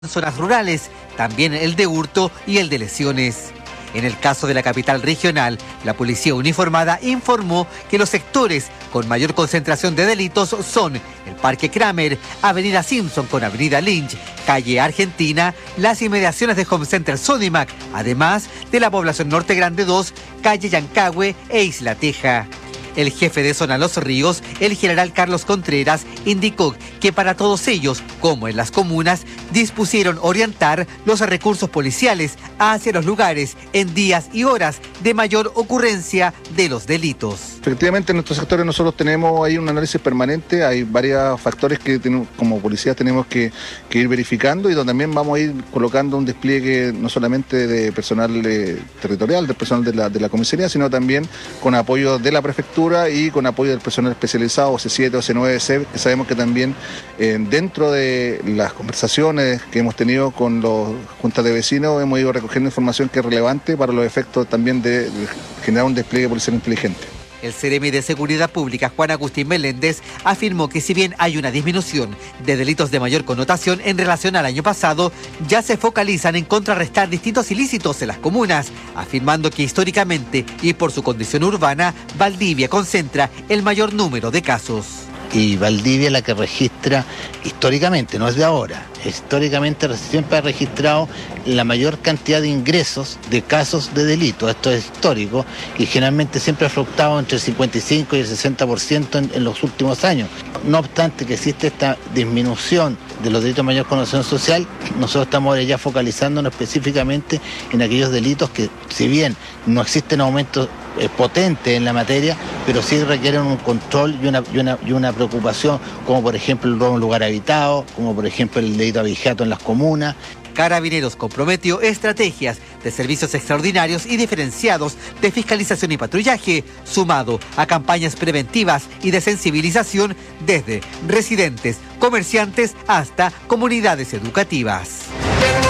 en zonas rurales, también el de hurto y el de lesiones. En el caso de la capital regional, la policía uniformada informó que los sectores con mayor concentración de delitos son el Parque Kramer, Avenida Simpson con Avenida Lynch, Calle Argentina, las inmediaciones de Home Center Sodimac, además de la población Norte Grande 2, Calle Yancahue e Isla Teja. El jefe de zona Los Ríos, el general Carlos Contreras, indicó que para todos ellos, como en las comunas, dispusieron orientar los recursos policiales hacia los lugares en días y horas de mayor ocurrencia de los delitos. Efectivamente, en nuestros sectores nosotros tenemos ahí un análisis permanente, hay varios factores que como policías tenemos que ir verificando y donde también vamos a ir colocando un despliegue no solamente de personal territorial, del personal de la comisaría, sino también con apoyo de la prefectura y con apoyo del personal especializado, C7, C9, C, que sabemos que también dentro de las conversaciones que hemos tenido con los juntas de vecinos hemos ido recogiendo información que es relevante para los efectos también de generar un despliegue policial inteligente. El Seremi de Seguridad Pública, Juan Agustín Meléndez, afirmó que si bien hay una disminución de delitos de mayor connotación en relación al año pasado, ya se focalizan en contrarrestar distintos ilícitos en las comunas, afirmando que históricamente y por su condición urbana, Valdivia concentra el mayor número de casos. Y Valdivia es la que registra históricamente, no es de ahora, históricamente siempre ha registrado la mayor cantidad de ingresos de casos de delito. Esto es histórico y generalmente siempre ha fluctuado entre el 55 y el 60% en los últimos años. No obstante que existe esta disminución de los delitos de mayor connotación social, nosotros estamos ahora ya focalizándonos específicamente en aquellos delitos que, si bien no existen aumentos potentes en la materia, pero sí requieren un control y una preocupación, como por ejemplo el robo en lugar habitado, como por ejemplo el delito de abigeato en las comunas. Carabineros comprometió estrategias de servicios extraordinarios y diferenciados de fiscalización y patrullaje, sumado a campañas preventivas y de sensibilización desde residentes, comerciantes hasta comunidades educativas.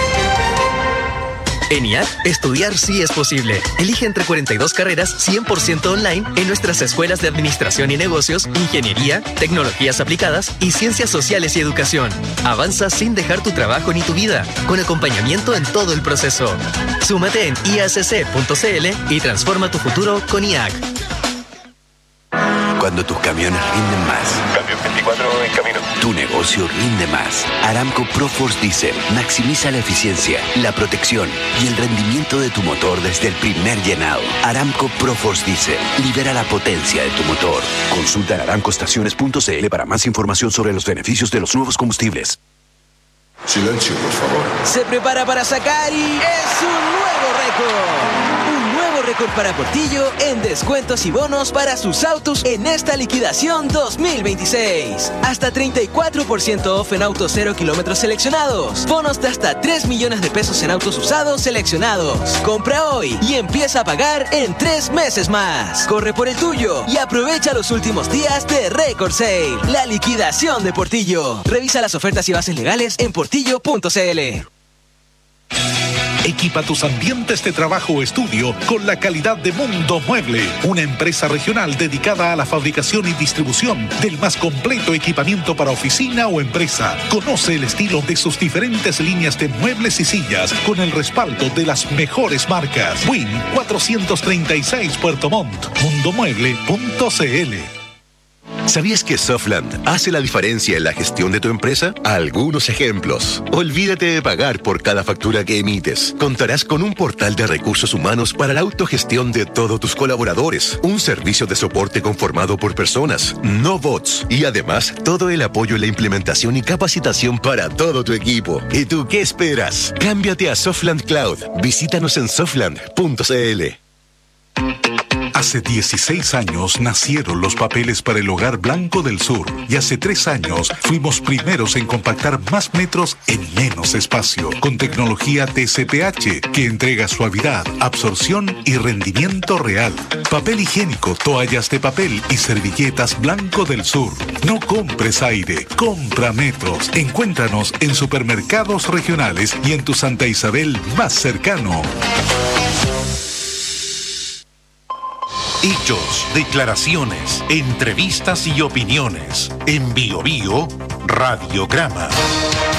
En IAC, estudiar sí es posible. Elige entre 42 carreras 100% online en nuestras escuelas de Administración y Negocios, Ingeniería, Tecnologías Aplicadas y Ciencias Sociales y Educación. Avanza sin dejar tu trabajo ni tu vida, con acompañamiento en todo el proceso. Súmate en iacc.cl y transforma tu futuro con IAC. Cuando tus camiones rinden más. Camión 24 en camino. Tu negocio rinde más. Aramco ProForce Diesel maximiza la eficiencia, la protección y el rendimiento de tu motor desde el primer llenado. Aramco ProForce Diesel libera la potencia de tu motor. Consulta en aramcoestaciones.cl para más información sobre los beneficios de los nuevos combustibles. Silencio, por favor. Se prepara para sacar y es un nuevo récord. Récord para Portillo en descuentos y bonos para sus autos en esta liquidación 2026. Hasta 34% off en autos 0 kilómetros seleccionados. Bonos de hasta 3 millones de pesos en autos usados seleccionados. Compra hoy y empieza a pagar en 3 meses más. Corre por el tuyo y aprovecha los últimos días de Record Sale. La liquidación de Portillo. Revisa las ofertas y bases legales en portillo.cl. Equipa tus ambientes de trabajo o estudio con la calidad de Mundo Mueble, una empresa regional dedicada a la fabricación y distribución del más completo equipamiento para oficina o empresa. Conoce el estilo de sus diferentes líneas de muebles y sillas con el respaldo de las mejores marcas. Win 436 Puerto Montt, mundomueble.cl. ¿Sabías que Softland hace la diferencia en la gestión de tu empresa? Algunos ejemplos. Olvídate de pagar por cada factura que emites. Contarás con un portal de recursos humanos para la autogestión de todos tus colaboradores. Un servicio de soporte conformado por personas, no bots. Y además, todo el apoyo en la implementación y capacitación para todo tu equipo. ¿Y tú qué esperas? Cámbiate a Softland Cloud. Visítanos en softland.cl. Hace 16 años nacieron los papeles para el Hogar Blanco del Sur y hace 3 años fuimos primeros en compactar más metros en menos espacio con tecnología TCPH que entrega suavidad, absorción y rendimiento real. Papel higiénico, toallas de papel y servilletas Blanco del Sur. No compres aire, compra metros. Encuéntranos en supermercados regionales y en tu Santa Isabel más cercano. Hechos, declaraciones, entrevistas y opiniones. En Bio Bio, Radiograma.